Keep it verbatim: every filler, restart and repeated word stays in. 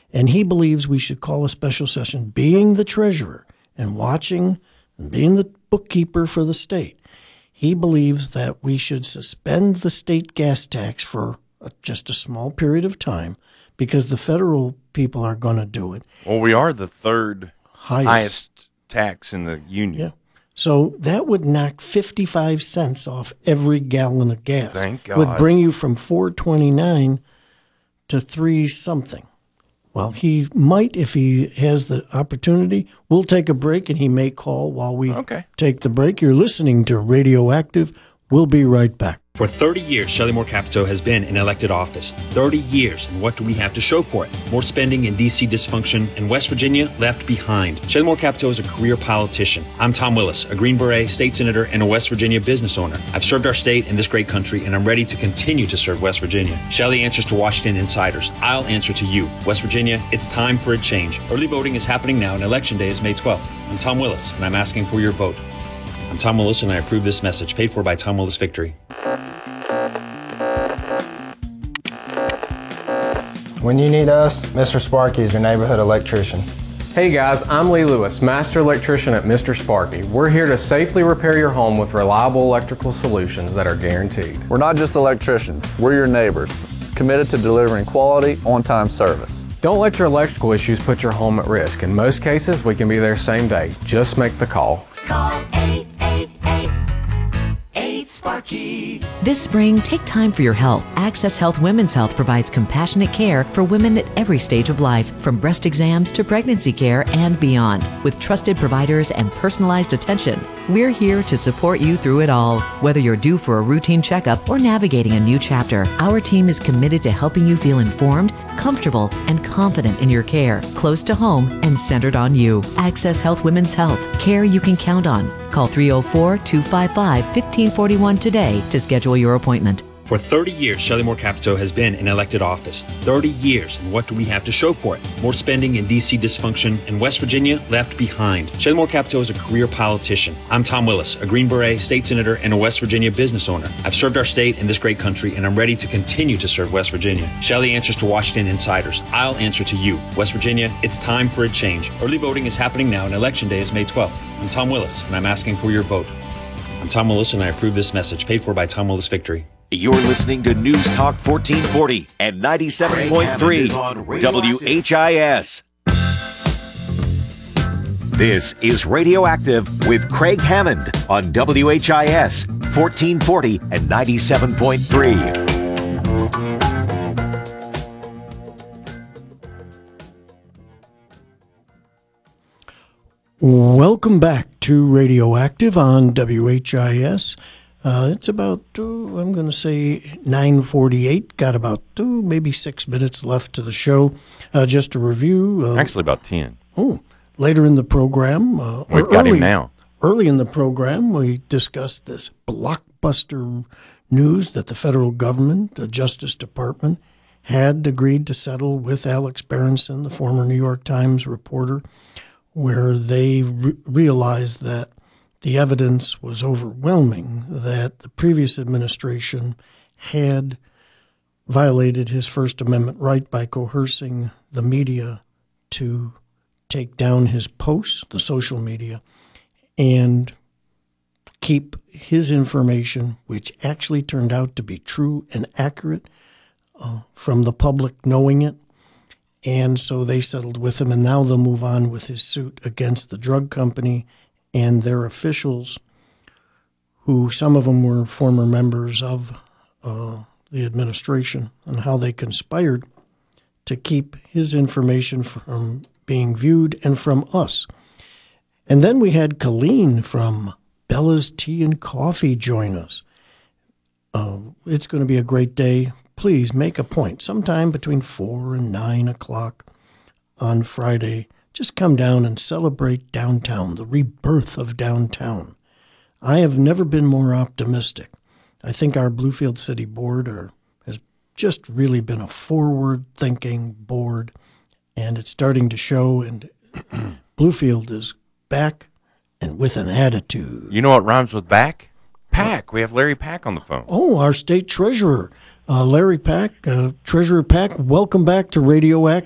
And he believes we should call a special session, being the treasurer and watching and being the bookkeeper for the state. He believes that we should suspend the state gas tax for a, just a small period of time because the federal people are going to do it. Well, we are the third highest, highest tax in the union. Yeah. So that would knock fifty-five cents off every gallon of gas. Thank God. Would bring you from four twenty-nine to three something. Well, he might, if he has the opportunity. We'll take a break, and he may call while we okay. take the break. You're listening to Radioactive. We'll be right back. For thirty years, Shelley Moore Capito has been in elected office. thirty years, and what do we have to show for it? More spending and D C dysfunction, and West Virginia left behind. Shelley Moore Capito is a career politician. I'm Tom Willis, a Green Beret, state senator, and a West Virginia business owner. I've served our state and this great country, and I'm ready to continue to serve West Virginia. Shelley answers to Washington insiders. I'll answer to you. West Virginia, it's time for a change. Early voting is happening now, and Election Day is May twelfth. I'm Tom Willis, and I'm asking for your vote. I'm Tom Willis, and I approve this message, paid for by Tom Willis Victory. When you need us, Mister Sparky is your neighborhood electrician. Hey guys, I'm Lee Lewis, Master Electrician at Mister Sparky. We're here to safely repair your home with reliable electrical solutions that are guaranteed. We're not just electricians, we're your neighbors, committed to delivering quality, on-time service. Don't let your electrical issues put your home at risk. In most cases, we can be there same day. Just make the call. Call eight eight eight, eight Sparky. This spring, take time for your health. Access Health Women's Health provides compassionate care for women at every stage of life, from breast exams to pregnancy care and beyond. With trusted providers and personalized attention, we're here to support you through it all. Whether you're due for a routine checkup or navigating a new chapter, our team is committed to helping you feel informed, comfortable, and confident in your care, close to home and centered on you. Access Health Women's Health, care you can count on. Call three oh four, two five five, one five four one today to schedule your appointment. For thirty years, Shelley Moore Capito has been in elected office. thirty years, and what do we have to show for it? More spending and D C dysfunction, and West Virginia left behind. Shelley Moore Capito is a career politician. I'm Tom Willis, a Green Beret, state senator, and a West Virginia business owner. I've served our state and this great country, and I'm ready to continue to serve West Virginia. Shelley answers to Washington insiders. I'll answer to you. West Virginia, it's time for a change. Early voting is happening now, and Election Day is May twelfth. I'm Tom Willis, and I'm asking for your vote. I'm Tom Willis, and I approve this message, paid for by Tom Willis Victory. You're listening to News Talk fourteen forty and ninety-seven point three W H I S. This is Radioactive with Craig Hammond on W H I S fourteen forty and ninety-seven point three. Welcome back to Radioactive on W H I S. Uh, it's about, oh, I'm going to say nine forty-eight. Got about oh, maybe six minutes left to the show. Uh, just a review. Uh, Actually, about ten. Oh, later in the program. Uh, We've got early, him now. Early in the program, we discussed this blockbuster news that the federal government, the Justice Department, had agreed to settle with Alex Berenson, the former New York Times reporter, where they re- realized that the evidence was overwhelming that the previous administration had violated his First Amendment right by coercing the media to take down his posts, the social media, and keep his information, which actually turned out to be true and accurate, uh, from the public knowing it. And so they settled with him, and now they'll move on with his suit against the drug company and their officials, who some of them were former members of uh, the administration, and how they conspired to keep his information from being viewed and from us. And then we had Colleen from Bella's Tea and Coffee join us. Uh, it's going to be a great day. Please make a point sometime between four and nine o'clock on Friday. Just come down and celebrate downtown, the rebirth of downtown. I have never been more optimistic. I think our Bluefield City Board are, has just really been a forward-thinking board, and it's starting to show, and Bluefield is back and with an attitude. You know what rhymes with back? Pack. We have Larry Pack on the phone. Oh, our state treasurer, uh, Larry Pack. Uh, Treasurer Pack, welcome back to Radioactive.